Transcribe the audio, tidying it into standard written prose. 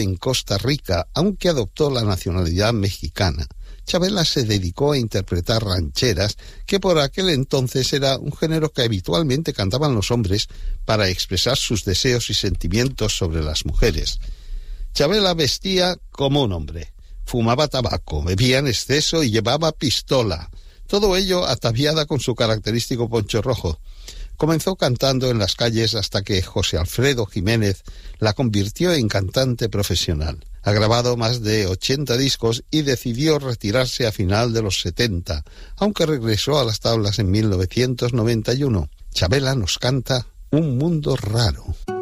en Costa Rica, aunque adoptó la nacionalidad mexicana. Chabela se dedicó a interpretar rancheras, que por aquel entonces era un género que habitualmente cantaban los hombres para expresar sus deseos y sentimientos sobre las mujeres. Chabela vestía como un hombre, fumaba tabaco, bebía en exceso y llevaba pistola, todo ello ataviada con su característico poncho rojo. Comenzó cantando en las calles hasta que José Alfredo Jiménez la convirtió en cantante profesional. Ha grabado más de 80 discos y decidió retirarse a final de los 70, aunque regresó a las tablas en 1991. Chabela nos canta Un mundo raro.